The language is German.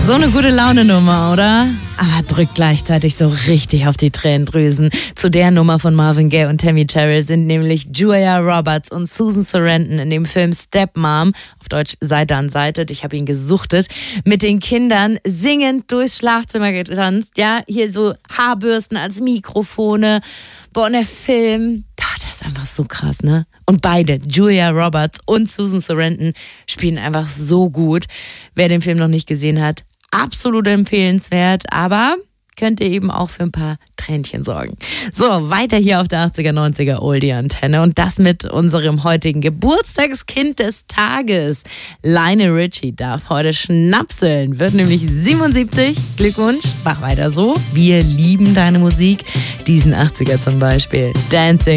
So eine gute Laune-Nummer, oder? Aber drückt gleichzeitig so richtig auf die Tränendrüsen. Zu der Nummer von Marvin Gaye und Tammy Terrell sind nämlich Julia Roberts und Susan Sarandon in dem Film Stepmom, auf Deutsch Seite an Seite, ich habe ihn gesuchtet, mit den Kindern singend durchs Schlafzimmer getanzt. Ja, hier so Haarbürsten als Mikrofone. Boah, und der Film, das ist einfach so krass, ne? Und beide, Julia Roberts und Susan Sarandon, spielen einfach so gut. Wer den Film noch nicht gesehen hat, absolut empfehlenswert, aber könnte eben auch für ein paar Tränchen sorgen. So, weiter hier auf der 80er, 90er Oldie-Antenne und das mit unserem heutigen Geburtstagskind des Tages. Lionel Richie darf heute schnapseln, wird nämlich 77. Glückwunsch, mach weiter so. Wir lieben deine Musik. Diesen 80er zum Beispiel. Dancing